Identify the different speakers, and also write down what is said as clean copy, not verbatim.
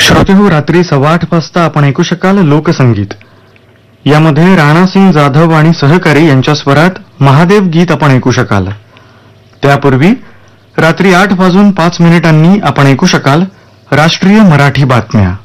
Speaker 1: श्रोतेहो, रात्री 8:15 वाजता आपण ऐकू शकाल लोकसंगीत. यामध्ये राणासिंग जाधव आणि सहकारी यांच्या स्वरात महादेव गीत आपण ऐकू शकाल. त्यापूर्वी रात्री 8:05 आपण ऐकू शकाल राष्ट्रीय मराठी बातम्या.